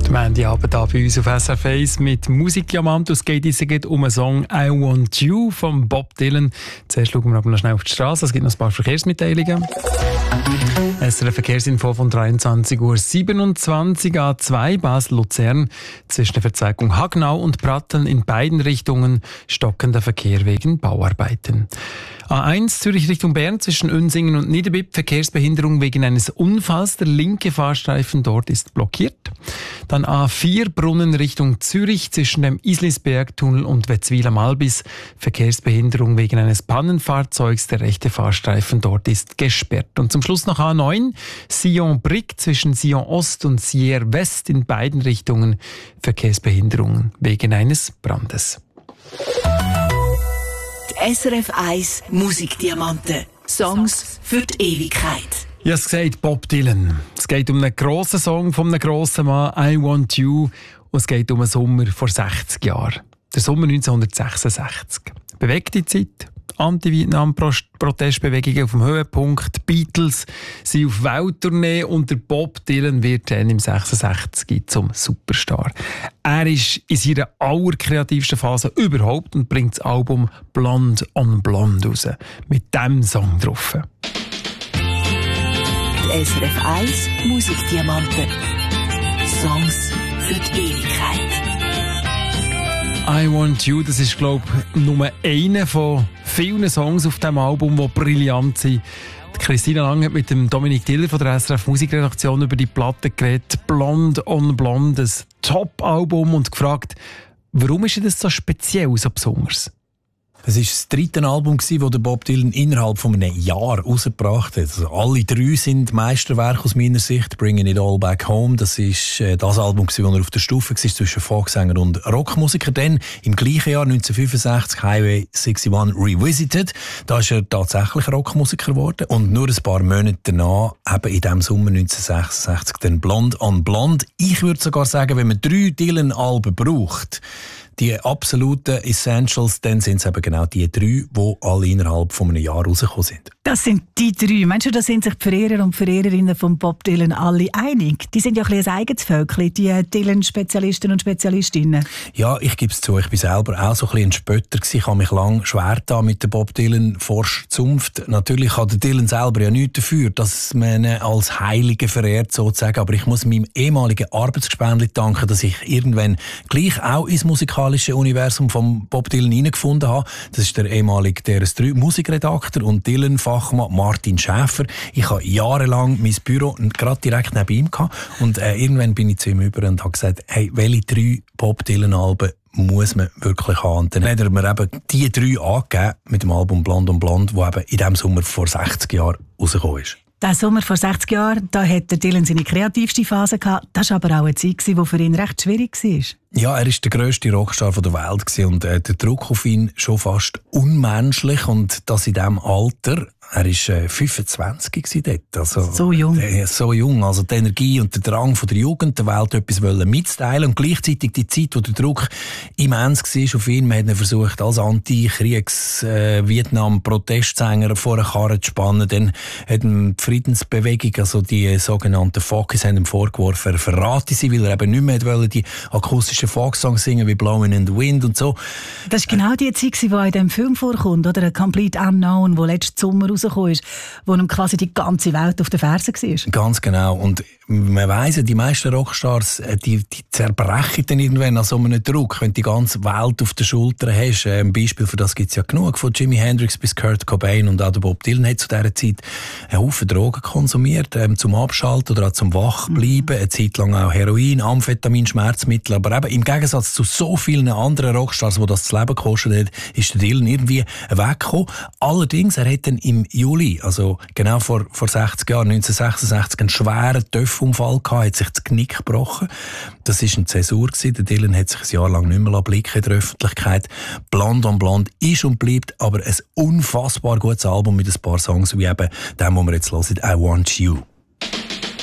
Mandy Abend da bei uns auf SRF 1 mit Musikdiamant. Es geht jetzt um einen Song «I Want You» von Bob Dylan. Zuerst schauen wir aber noch schnell auf die Straße. Es gibt noch ein paar Verkehrsmitteilungen. SRF Verkehrsinfo von 23:27 Uhr A2 Basel-Luzern. Zwischen der Verzweigung Hagnau und Pratteln in beiden Richtungen stockender Verkehr wegen Bauarbeiten. A1 Zürich Richtung Bern zwischen Unsingen und Niederbipp Verkehrsbehinderung wegen eines Unfalls. Der linke Fahrstreifen dort ist blockiert. Dann A4 Brunnen Richtung Zürich zwischen dem Islisbergtunnel und Wetzwil am Albis. Verkehrsbehinderung wegen eines Pannenfahrzeugs. Der rechte Fahrstreifen dort ist gesperrt. Und zum Schluss noch A9 Sion-Brick zwischen Sion Ost und Sierre West in beiden Richtungen. Verkehrsbehinderungen wegen eines Brandes. SRF 1 Musikdiamanten. Songs für die Ewigkeit. Ja, es sagt Bob Dylan. Es geht um einen grossen Song von einem grossen Mann, «I Want You». Und es geht um einen Sommer vor 60 Jahren. Der Sommer 1966. Bewegte Zeit. Anti-Vietnam-Protestbewegungen auf dem Höhepunkt. Die Beatles sind auf Welttournee und der Bob Dylan wird dann im 66 zum Superstar. Er ist in seiner allerkreativsten Phase überhaupt und bringt das Album «Blonde on Blonde» raus. Mit diesem Song drauf. Die SRF 1 Musikdiamanten. Songs für die Ewigkeit. «I Want You», das ist, glaube ich, nur einer von vielen Songs auf diesem Album, die brillant sind. Christina Lang hat mit dem Dominik Diller von der SRF Musikredaktion über die Platte geredet. «Blonde on Blonde», ein Top-Album, und gefragt, warum ist das so speziell, so besonders? Es war das dritte Album, das Bob Dylan innerhalb von einem Jahr rausgebracht hat. Also alle drei sind Meisterwerke aus meiner Sicht. «Bringing It All Back Home», das ist das Album, das er auf der Stufe war zwischen Folksänger und Rockmusiker. Dann im gleichen Jahr 1965 «Highway 61 Revisited». Da ist er tatsächlich Rockmusiker geworden. Und nur ein paar Monate danach, eben in diesem Sommer 1966, dann «Blonde on Blonde». Ich würde sogar sagen, wenn man 3 Dylan-Alben braucht, die absoluten Essentials, dann sind es eben genau die 3, die alle innerhalb von einem Jahr rausgekommen sind. Das sind die 3. Meinst du, da sind sich die Verehrer und Verehrerinnen von Bob Dylan alle einig? Die sind ja ein bisschen ein eigenes Völkchen, die Dylan-Spezialisten und Spezialistinnen. Ja, ich gebe es zu, ich bin selber auch so ein bisschen ein Spötter gewesen. Ich habe mich lange schwer getan mit der Bob Dylan-Forscher-Zunft. Natürlich hat der Dylan selber ja nichts dafür, dass man ihn als Heiligen verehrt, sozusagen. Aber ich muss meinem ehemaligen Arbeitsgespendli danken, dass ich irgendwann gleich auch ins musikalische Universum von Bob Dylan hineingefunden habe. Das ist der ehemalige DRS3 Musikredakteur und Dylan-Fachmann Martin Schäfer. Ich habe jahrelang mein Büro gerade direkt neben ihm gehabt. Und irgendwann bin ich zu ihm über und habe gesagt, hey, welche 3 Bob Dylan-Alben muss man wirklich haben? Und dann hat er mir eben die 3 angegeben mit dem Album «Blonde on Blonde», das eben in diesem Sommer vor 60 Jahren rausgekommen ist. Der Sommer vor 60 Jahren, da hat der Dylan seine kreativste Phase gehabt. Das war aber auch eine Zeit, die für ihn recht schwierig war. Ja, er war der grösste Rockstar der Welt und der Druck auf ihn schon fast unmenschlich. Und das in diesem Alter. Er war 25 dort. Also, so jung. So jung. Also die Energie und der Drang von der Jugend, der Welt etwas mitzuteilen. Und gleichzeitig die Zeit, wo der Druck immens war auf ihn. Man hat ihn versucht, als Anti-Kriegs-Vietnam-Protestsänger vor eine Karre zu spannen. Dann hat ihm die Friedensbewegung, also die sogenannten Folkies, haben ihm vorgeworfen, er verrate sie, weil er eben nicht mehr wollte, die akustischen Folksongs singen wie «Blowing in the Wind» und so. Das war genau die Zeit, die in diesem Film vorkommt, oder? «A Complete Unknown», wo letzten Sommer rausgekommen ist, wo ihm quasi die ganze Welt auf den Fersen war. Ganz genau. Und man weiss ja, die meisten Rockstars, die zerbrechen dann irgendwann an so einem Druck, wenn du die ganze Welt auf den Schultern hast. Ein Beispiel für das gibt es ja genug, von Jimi Hendrix bis Kurt Cobain, und auch der Bob Dylan hat zu dieser Zeit einen Haufen Drogen konsumiert, zum Abschalten oder auch zum Wachbleiben, eine Zeit lang auch Heroin, Amphetamin, Schmerzmittel, aber eben im Gegensatz zu so vielen anderen Rockstars, die das Leben gekostet hat, ist der Dylan irgendwie weggekommen. Allerdings, er hat dann im Juli, also genau vor 60 Jahren, 1966, einen schweren Töpfunfall gehabt, hat sich das Knick gebrochen. Das war eine Zäsur gewesen. Der Dylan hat sich ein Jahr lang nicht mehr blicken in der Öffentlichkeit. «Blonde on Blonde» ist und bleibt aber ein unfassbar gutes Album mit ein paar Songs, wie eben dem, den wir jetzt hören, «I Want You».